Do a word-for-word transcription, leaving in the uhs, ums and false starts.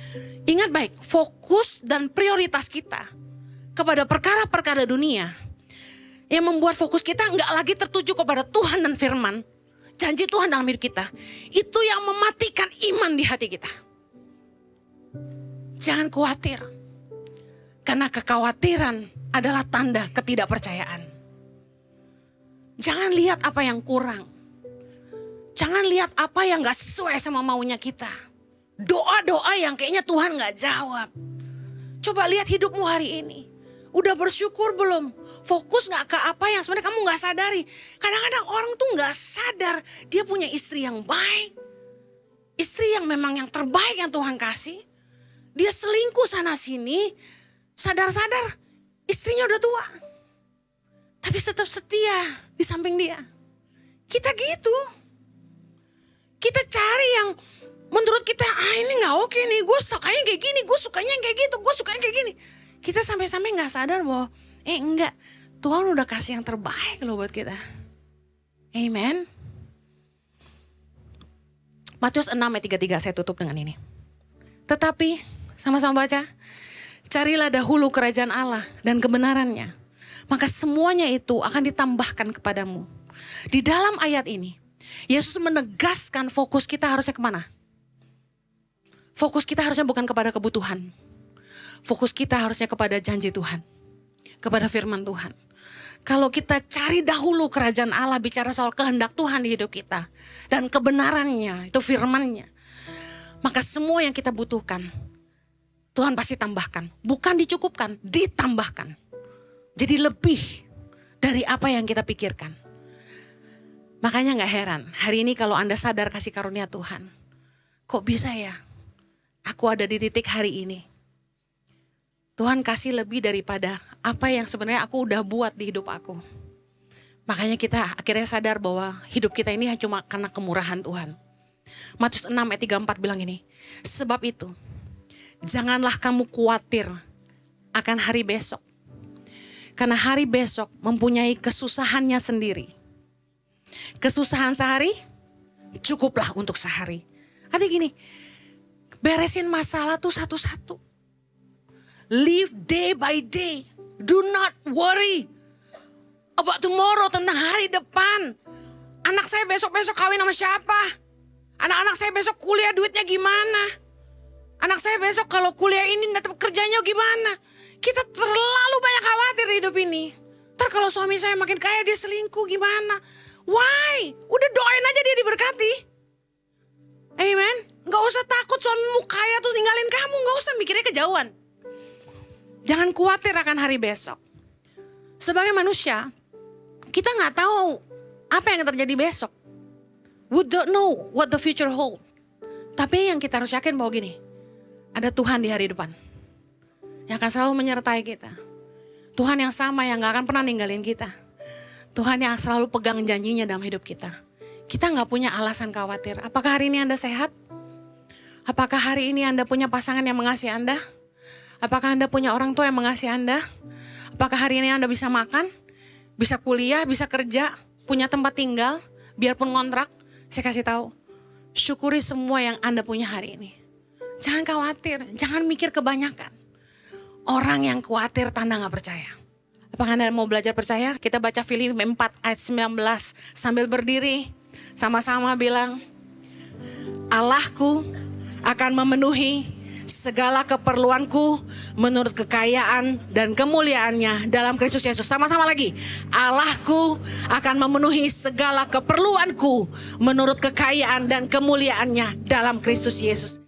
Ingat baik, fokus dan prioritas kita kepada perkara-perkara dunia yang membuat fokus kita nggak lagi tertuju kepada Tuhan dan firman, janji Tuhan dalam hidup kita. Itu yang mematikan iman di hati kita. Jangan khawatir. Karena kekhawatiran adalah tanda ketidakpercayaan. Jangan lihat apa yang kurang. Jangan lihat apa yang gak sesuai sama maunya kita. Doa-doa yang kayaknya Tuhan gak jawab. Coba lihat hidupmu hari ini. Udah bersyukur belum? Fokus gak ke apa yang sebenarnya kamu gak sadari. Kadang-kadang orang tuh gak sadar dia punya istri yang baik. Istri yang memang yang terbaik yang Tuhan kasih. Dia selingkuh sana sini. Sadar-sadar istrinya udah tua. Tapi tetap setia di samping dia. Kita gitu. Kita cari yang menurut kita, ah ini gak oke nih. Gue sukanya kayak gini, gue sukanya kayak gitu, gue sukanya kayak gini. Kita sampai-sampai gak sadar bahwa, eh enggak. Tuhan udah kasih yang terbaik loh buat kita. Amen. Matius enam ayat tiga puluh tiga, saya tutup dengan ini. Tetapi, sama-sama baca. Carilah dahulu kerajaan Allah dan kebenarannya. Maka semuanya itu akan ditambahkan kepadamu. Di dalam ayat ini, Yesus menegaskan fokus kita harusnya kemana? Fokus kita harusnya bukan kepada kebutuhan. Fokus kita harusnya kepada janji Tuhan. Kepada firman Tuhan. Kalau kita cari dahulu kerajaan Allah, bicara soal kehendak Tuhan di hidup kita. Dan kebenarannya, itu firmannya. Maka semua yang kita butuhkan, Tuhan pasti tambahkan. Bukan dicukupkan, ditambahkan. Jadi lebih dari apa yang kita pikirkan. Makanya gak heran, hari ini kalau Anda sadar kasih karunia Tuhan. Kok bisa ya? Aku ada di titik hari ini. Tuhan kasih lebih daripada apa yang sebenarnya aku udah buat di hidup aku. Makanya kita akhirnya sadar bahwa hidup kita ini cuma karena kemurahan Tuhan. Matius enam ayat tiga puluh empat bilang ini. Sebab itu, janganlah kamu khawatir akan hari besok. Karena hari besok mempunyai kesusahannya sendiri. Kesusahan sehari, cukuplah untuk sehari. Artinya gini, beresin masalah tuh satu-satu. Live day by day. Do not worry about tomorrow, tentang hari depan. Anak saya besok-besok kawin sama siapa? Anak-anak saya besok kuliah duitnya gimana? Anak saya besok kalau kuliah ini tetap kerjanya gimana? Kita terlalu banyak khawatir di hidup ini. Ntar kalau suami saya makin kaya dia selingkuh gimana? Why? Udah doain aja dia diberkati. Amen. Gak usah takut suamimu kaya terus ninggalin kamu. Gak usah mikirnya kejauhan. Jangan khawatir akan hari besok. Sebagai manusia, kita gak tahu apa yang terjadi besok. We don't know what the future hold. Tapi yang kita harus yakin bahwa gini, ada Tuhan di hari depan yang akan selalu menyertai kita. Tuhan yang sama yang gak akan pernah ninggalin kita. Tuhan yang selalu pegang janjinya dalam hidup kita. Kita gak punya alasan khawatir. Apakah hari ini Anda sehat? Apakah hari ini Anda punya pasangan yang mengasihi Anda? Apakah Anda punya orang tua yang mengasihi Anda? Apakah hari ini Anda bisa makan? Bisa kuliah, bisa kerja, punya tempat tinggal, biarpun ngontrak? Saya kasih tahu, syukuri semua yang Anda punya hari ini. Jangan khawatir, jangan mikir kebanyakan. Orang yang khawatir tanda gak percaya. Apakah Anda mau belajar percaya? Kita baca Filipi empat ayat sembilan belas. Sambil berdiri, sama-sama bilang, Allahku akan memenuhi segala keperluanku menurut kekayaan dan kemuliaannya dalam Kristus Yesus. Sama-sama lagi. Allahku akan memenuhi segala keperluanku menurut kekayaan dan kemuliaannya dalam Kristus Yesus.